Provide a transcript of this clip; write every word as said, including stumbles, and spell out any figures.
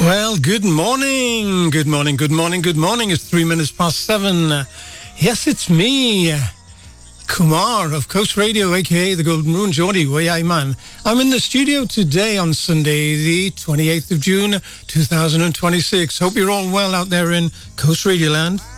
Well, good morning, good morning, good morning, good morning. It's three minutes past seven. Yes, it's me, Kumar of Coast Radio, aka the Golden Moon, Geordie, way I man. I'm in the studio today on Sunday, the twenty-eighth of June, two thousand twenty-six. Hope you're all well out there in Coast Radio Land.